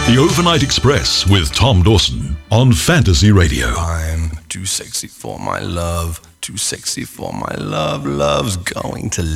The Overnight Express with Tom Dawson on Fantasy Radio. I'm too sexy for my love, too sexy for my love, love's going to